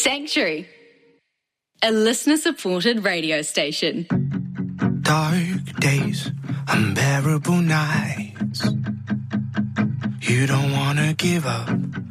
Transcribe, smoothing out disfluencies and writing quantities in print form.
Sanctuary, a listener-supported radio station. Dark days, unbearable nights. You don't wanna give up.